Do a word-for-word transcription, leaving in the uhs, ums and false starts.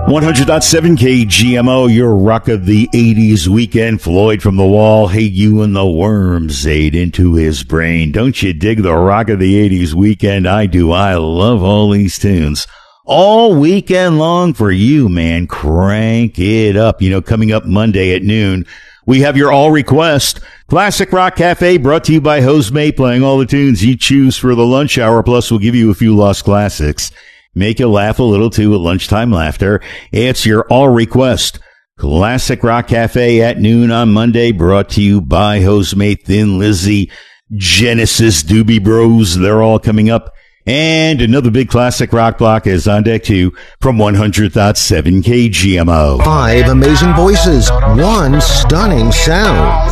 one hundred point seven K G M O, your rock of the eighties weekend. Floyd from the Wall, Hey You and the Worms ate into his brain. Don't you dig the rock of the eighties weekend? I do. I love all these tunes. All weekend long for you, man. Crank it up. You know, coming up Monday at noon, we have your all request. Classic Rock Cafe brought to you by Hostmate, playing all the tunes you choose for the lunch hour. Plus, we'll give you a few lost classics. Make you laugh a little, too, at lunchtime laughter. It's your all request. Classic Rock Cafe at noon on Monday, brought to you by Hostmate, Thin Lizzy, Genesis, Doobie Bros. They're all coming up. And another big classic rock block is on deck, too, from one hundred point seven K G M O. Five amazing voices, one stunning sound.